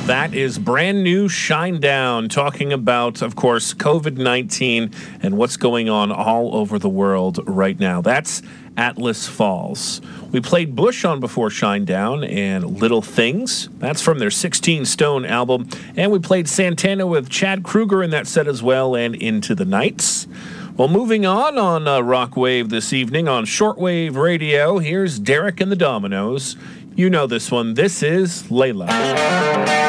That is brand new Shinedown, talking about, of course, COVID-19 and what's going on all over the world right now. That's Atlas Falls. We played Bush on Before Shinedown and Little Things. That's from their 16 Stone album. And we played Santana with Chad Kruger in that set as well, and Into the Nights. Well, moving on Rock Wave this evening on Shortwave Radio, here's Derek and the Dominoes. You know this one. This is Layla.